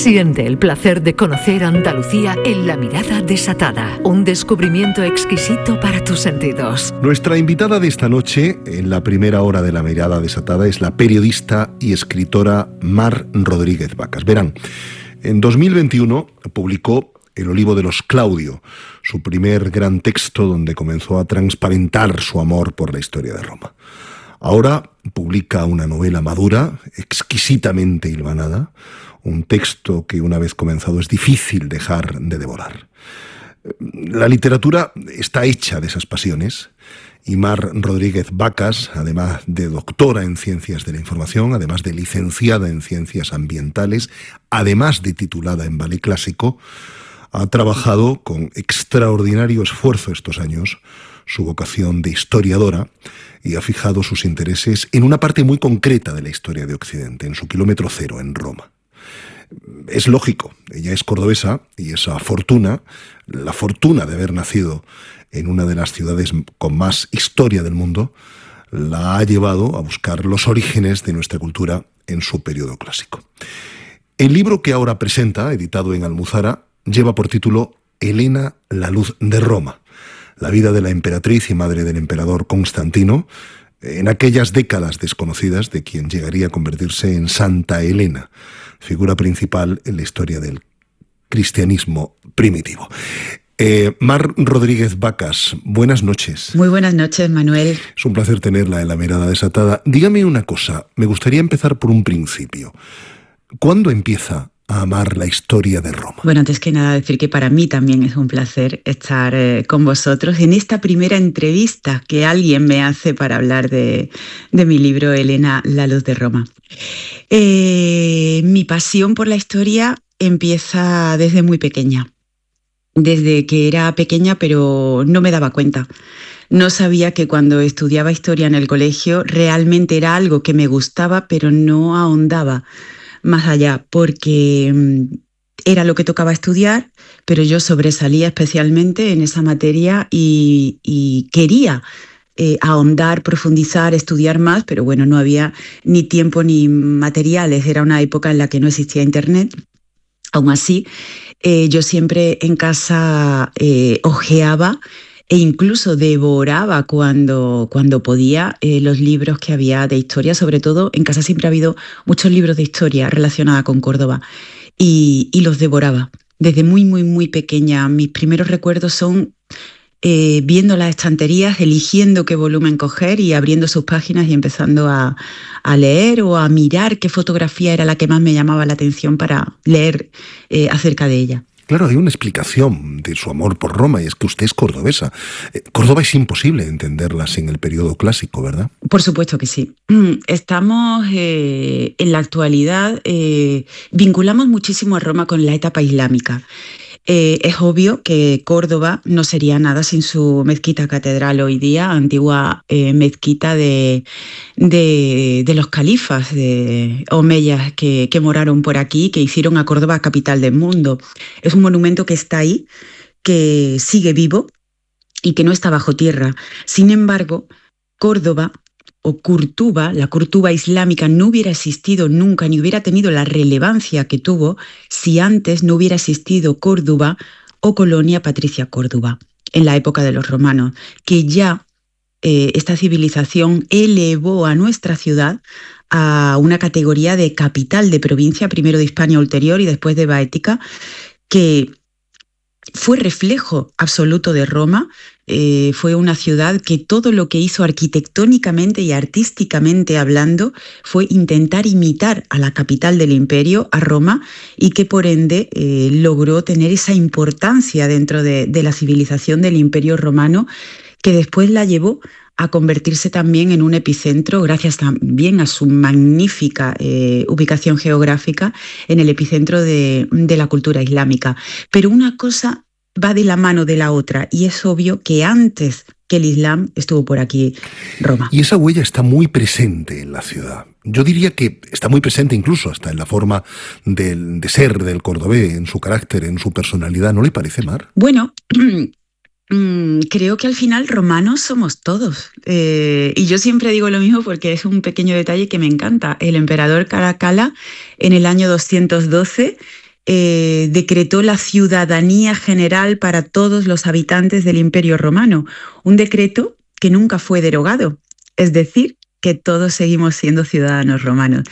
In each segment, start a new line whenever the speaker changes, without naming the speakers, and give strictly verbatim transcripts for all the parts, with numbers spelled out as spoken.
Siente el placer de conocer Andalucía en La Mirada Desatada, un descubrimiento exquisito para tus sentidos.
Nuestra invitada de esta noche, en la primera hora de La Mirada Desatada, es la periodista y escritora Mar Rodríguez Vacas. Verán, en dos mil veintiuno publicó El olivo de los Claudio, su primer gran texto donde comenzó a transparentar su amor por la historia de Roma. Ahora publica una novela madura, exquisitamente hilvanada, un texto que una vez comenzado es difícil dejar de devorar. La literatura está hecha de esas pasiones y Mar Rodríguez Vacas, además de doctora en Ciencias de la Información, además de licenciada en Ciencias Ambientales, además de titulada en Ballet Clásico, ha trabajado con extraordinario esfuerzo estos años su vocación de historiadora y ha fijado sus intereses en una parte muy concreta de la historia de Occidente, en su kilómetro cero, en Roma. Es lógico, ella es cordobesa y esa fortuna, la fortuna de haber nacido en una de las ciudades con más historia del mundo, la ha llevado a buscar los orígenes de nuestra cultura en su periodo clásico. El libro que ahora presenta, editado en Almuzara, lleva por título Helena, la luz de Roma, la vida de la emperatriz y madre del emperador Constantino, en aquellas décadas desconocidas de quien llegaría a convertirse en Santa Helena, figura principal en la historia del cristianismo primitivo. Eh, Mar Rodríguez Vacas, buenas noches.
Muy buenas noches, Manuel.
Es un placer tenerla en La Mirada Desatada. Dígame una cosa, me gustaría empezar por un principio. ¿Cuándo empieza a amar la historia de Roma?
Bueno, antes que nada decir que para mí también es un placer estar eh, con vosotros en esta primera entrevista que alguien me hace para hablar de, de mi libro Helena, la luz de Roma. Eh, mi pasión por la historia empieza desde muy pequeña, desde que era pequeña, pero no me daba cuenta. No sabía que cuando estudiaba historia en el colegio realmente era algo que me gustaba, pero no ahondaba más allá, porque era lo que tocaba estudiar, pero yo sobresalía especialmente en esa materia y, y quería eh, ahondar, profundizar, estudiar más, pero bueno, no había ni tiempo ni materiales, era una época en la que no existía internet. Aún así, eh, yo siempre en casa eh, hojeaba e incluso devoraba cuando, cuando podía eh, los libros que había de historia. Sobre todo en casa siempre ha habido muchos libros de historia relacionada con Córdoba y, y los devoraba desde muy, muy, muy pequeña. Mis primeros recuerdos son eh, viendo las estanterías, eligiendo qué volumen coger y abriendo sus páginas y empezando a, a leer o a mirar qué fotografía era la que más me llamaba la atención para leer eh, acerca de ella.
Claro, hay una explicación de su amor por Roma y es que usted es cordobesa. Córdoba es imposible entenderla sin el periodo clásico, ¿verdad?
Por supuesto que sí. Estamos eh, en la actualidad, eh, vinculamos muchísimo a Roma con la etapa islámica. Eh, es obvio que Córdoba no sería nada sin su mezquita catedral hoy día, antigua eh, mezquita de, de, de los califas de omeyas que, que moraron por aquí, que hicieron a Córdoba capital del mundo. Es un monumento que está ahí, que sigue vivo y que no está bajo tierra. Sin embargo, Córdoba o Curtuba, la Curtuba islámica, no hubiera existido nunca ni hubiera tenido la relevancia que tuvo si antes no hubiera existido Córdoba o Colonia Patricia Córdoba, en la época de los romanos, que ya eh, esta civilización elevó a nuestra ciudad a una categoría de capital de provincia, primero de Hispania Ulterior y después de Baética, que fue reflejo absoluto de Roma. Eh, fue una ciudad que todo lo que hizo arquitectónicamente y artísticamente hablando fue intentar imitar a la capital del imperio, a Roma, y que por ende eh, logró tener esa importancia dentro de, de la civilización del imperio romano, que después la llevó a convertirse también en un epicentro, gracias también a su magnífica eh, ubicación geográfica, en el epicentro de, de la cultura islámica. Pero una cosa va de la mano de la otra y es obvio que antes que el Islam estuvo por aquí Roma.
Y esa huella está muy presente en la ciudad. Yo diría que está muy presente incluso hasta en la forma de, de ser del cordobés, en su carácter, en su personalidad. ¿No le parece, Mar?
Bueno, creo que al final romanos somos todos. Eh, y yo siempre digo lo mismo porque es un pequeño detalle que me encanta. El emperador Caracalla, en el año doscientos doce, eh, decretó la ciudadanía general para todos los habitantes del Imperio Romano, un decreto que nunca fue derogado, es decir, que todos seguimos siendo ciudadanos romanos.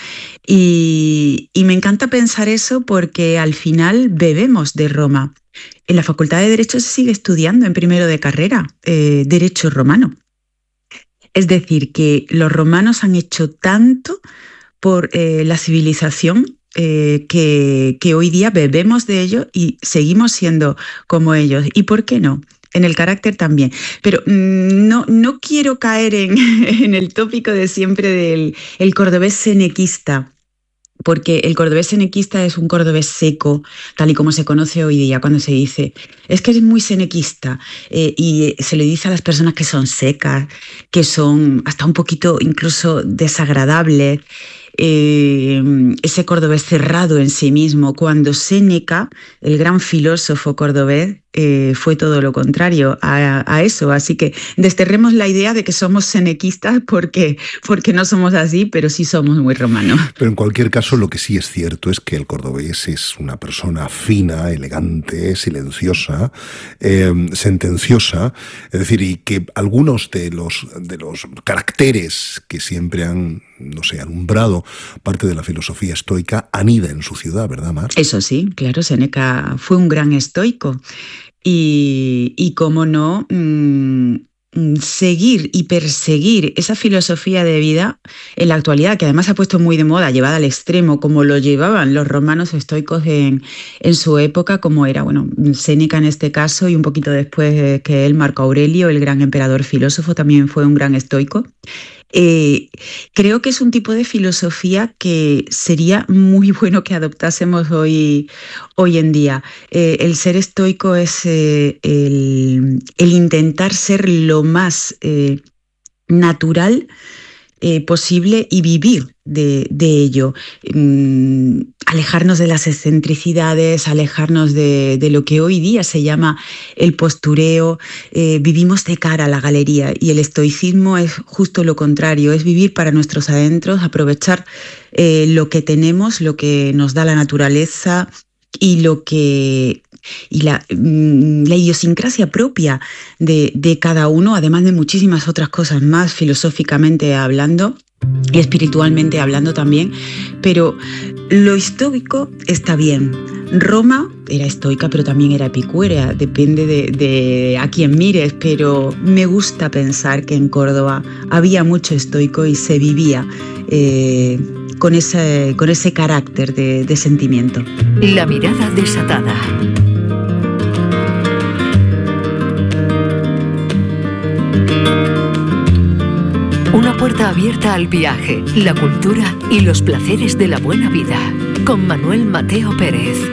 Y, y me encanta pensar eso porque al final bebemos de Roma. En la Facultad de Derecho se sigue estudiando en primero de carrera eh, Derecho romano. Es decir, que los romanos han hecho tanto por eh, la civilización eh, que, que hoy día bebemos de ellos y seguimos siendo como ellos. ¿Y por qué no? En el carácter también. Pero mmm, no, no quiero caer en, en el tópico de siempre del el cordobés senequista, porque el cordobés senequista es un cordobés seco, tal y como se conoce hoy día, cuando se dice, es que es muy senequista, eh, y se le dice a las personas que son secas, que son hasta un poquito incluso desagradables, eh, ese cordobés cerrado en sí mismo, cuando Séneca, el gran filósofo cordobés, eh, fue todo lo contrario a, a eso. Así que desterremos la idea de que somos senequistas porque, porque no somos así, pero sí somos muy romanos.
Pero en cualquier caso, lo que sí es cierto es que el cordobés es una persona fina, elegante, silenciosa, eh, sentenciosa, es decir, y que algunos de los, de los caracteres que siempre han, no sé, alumbrado parte de la filosofía estoica anida en su ciudad, ¿verdad, Mar?
Eso sí, claro, Séneca fue un gran estoico. Y, y cómo no, mmm, seguir y perseguir esa filosofía de vida en la actualidad, que además se ha puesto muy de moda, llevada al extremo, como lo llevaban los romanos estoicos en, en su época, como era, bueno, Séneca en este caso, y un poquito después que él, Marco Aurelio, el gran emperador filósofo, también fue un gran estoico. Eh, creo que es un tipo de filosofía que sería muy bueno que adoptásemos hoy, hoy en día. Eh, el ser estoico es eh, el, el intentar ser lo más eh, natural eh, posible y vivir de, de ello. Mm, alejarnos de las excentricidades, alejarnos de, de lo que hoy día se llama el postureo. Eh, vivimos de cara a la galería y el estoicismo es justo lo contrario, es vivir para nuestros adentros, aprovechar eh, lo que tenemos, lo que nos da la naturaleza y lo que y la, la idiosincrasia propia de, de cada uno, además de muchísimas otras cosas más, filosóficamente hablando y espiritualmente hablando también, pero lo estoico está bien. Roma era estoica, pero también era epicúrea, depende de, de a quién mires, pero me gusta pensar que en Córdoba había mucho estoico y se vivía eh, con, ese, con ese carácter de, de sentimiento.
La mirada desatada. Una puerta abierta al viaje, la cultura y los placeres de la buena vida. Con Manuel Mateo Pérez.